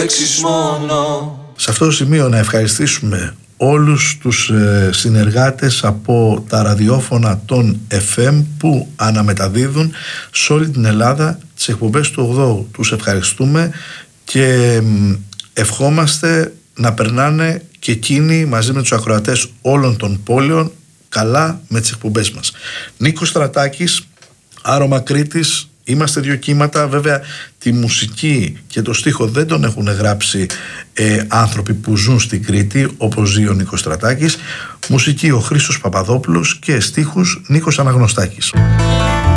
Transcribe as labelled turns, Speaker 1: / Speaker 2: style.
Speaker 1: λέξεις μόνο.
Speaker 2: Σε αυτό το σημείο να ευχαριστήσουμε όλους τους συνεργάτες από τα ραδιόφωνα των FM που αναμεταδίδουν σε όλη την Ελλάδα τις εκπομπές του 8. Τους ευχαριστούμε και ευχόμαστε να περνάνε και εκείνοι μαζί με τους ακροατές όλων των πόλεων καλά με τις εκπομπές μας. Νίκος Στρατάκης, Άρωμα Κρήτης. Είμαστε δύο κύματα. Βέβαια τη μουσική και το στίχο δεν τον έχουν γράψει άνθρωποι που ζουν στην Κρήτη όπως ζει ο Νίκος Στρατάκης. Μουσική ο Χρήστος Παπαδόπουλος και στίχους Νίκος Αναγνωστάκης.